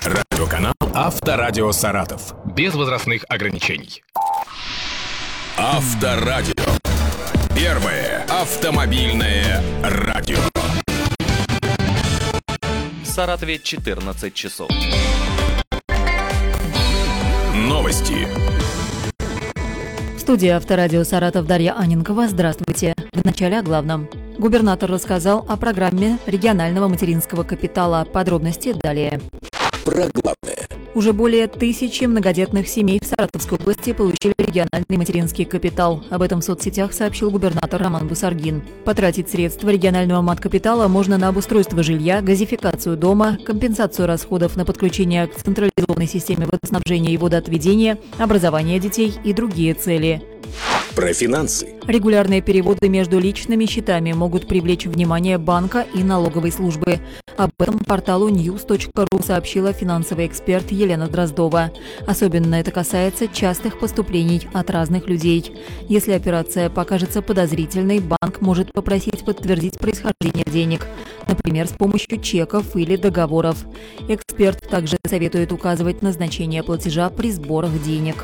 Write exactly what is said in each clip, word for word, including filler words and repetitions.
Радиоканал Авторадио Саратов. Без возрастных ограничений. Авторадио. Первое автомобильное радио. В Саратове четырнадцать часов. Новости. В студии Авторадио Саратов Дарья Аненкова. Здравствуйте. В начале о главном. Губернатор рассказал о программе регионального материнского капитала. Подробности далее. Про главное. Уже более тысячи многодетных семей в Саратовской области получили региональный материнский капитал. Об этом в соцсетях сообщил губернатор Роман Бусаргин. Потратить средства регионального маткапитала можно на обустройство жилья, газификацию дома, компенсацию расходов на подключение к централизованной системе водоснабжения и водоотведения, образование детей и другие цели. Про финансы. Регулярные переводы между личными счетами могут привлечь внимание банка и налоговой службы. Об этом порталу ньюс точка ру сообщила финансовый эксперт Елена Дроздова. Особенно это касается частых поступлений от разных людей. Если операция покажется подозрительной, банк может попросить подтвердить происхождение денег, например, с помощью чеков или договоров. Эксперт также советует указывать назначение платежа при сборах денег.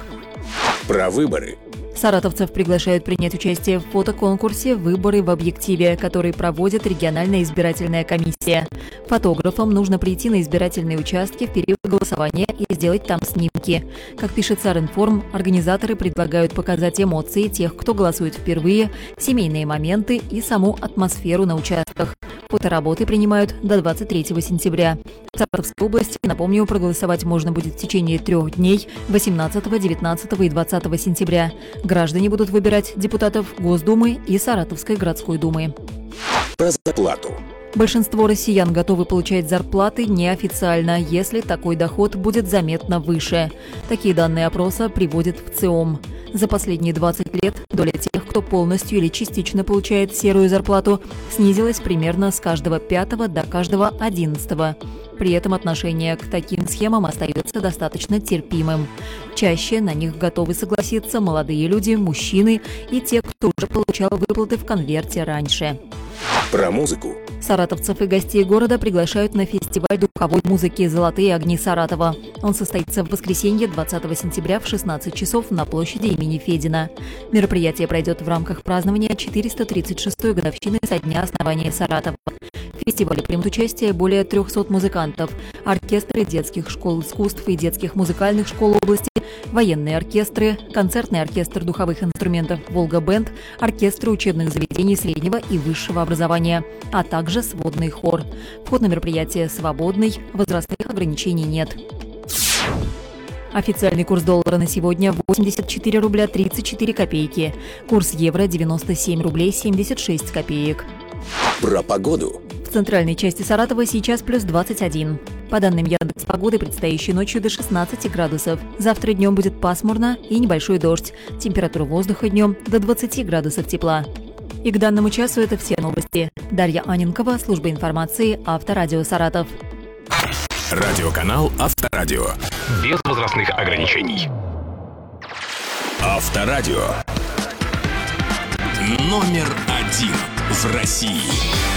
Про выборы. Саратовцев приглашают принять участие в фотоконкурсе «Выборы в объективе», который проводит региональная избирательная комиссия. Фотографам нужно прийти на избирательные участки в период голосования и сделать там снимки. Как пишет Саринформ, организаторы предлагают показать эмоции тех, кто голосует впервые, семейные моменты и саму атмосферу на участках. Фотоработы принимают до двадцать третьего сентября. В Саратовской области, напомню, проголосовать можно будет в течение трех дней – восемнадцатого, девятнадцатого и двадцатого сентября. Граждане будут выбирать депутатов Госдумы и Саратовской городской думы. Про зарплату. Большинство россиян готовы получать зарплаты неофициально, если такой доход будет заметно выше. Такие данные опроса приводит в ЦИОМ. За последние двадцать лет доля тех, кто полностью или частично получает серую зарплату, снизилась примерно с каждого пятого до каждого одиннадцатого. При этом отношение к таким схемам остается достаточно терпимым. Чаще на них готовы согласиться молодые люди, мужчины и те, кто уже получал выплаты в конверте раньше. Про музыку. Саратовцев и гостей города приглашают на фестиваль духовой музыки «Золотые огни Саратова». Он состоится в воскресенье двадцатого сентября в шестнадцать часов на площади имени Федина. Мероприятие пройдет в рамках празднования четыреста тридцать шестой годовщины со дня основания Саратова. В фестивале примут участие более трехсот музыкантов, оркестры детских школ искусств и детских музыкальных школ области, военные оркестры, концертный оркестр духовых инструментов «Волга-бенд», оркестры учебных заведений среднего и высшего образования, а также сводный хор. Вход на мероприятие свободный, возрастных ограничений нет. Официальный курс доллара на сегодня восемьдесят четыре рубля тридцать четыре копейки. Курс евро девяносто семь рублей семьдесят шесть копеек. Про погоду. В центральной части Саратова сейчас плюс двадцать один. По данным Яндекс.Погоды, предстоящей ночью до шестнадцати градусов. Завтра днем будет пасмурно и небольшой дождь. Температура воздуха днем до двадцати градусов тепла. И к данному часу это все новости. Дарья Аненкова, служба информации, Авторадио Саратов. Радиоканал Авторадио. Без возрастных ограничений. Авторадио. Номер один в России.